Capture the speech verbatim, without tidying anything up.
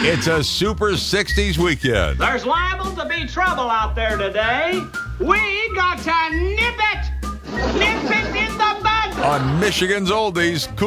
It's a Super sixties weekend. There's liable to be trouble out there today. We got to nip it! Nip it in the bud! On Michigan's Oldies,